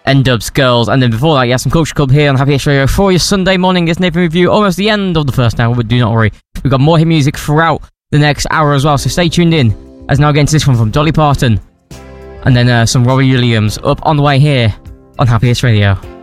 N-Dubz Girls, and then before that, you had some Culture Club here on Happy Hits Radio for your Sunday morning. It's Nathan Review, almost the end of the first hour, but do not worry. We've got more hit music throughout the next hour as well, so stay tuned in. As now again to this one from Dolly Parton, and then some Robbie Williams up on the way here on Happy Hits Radio.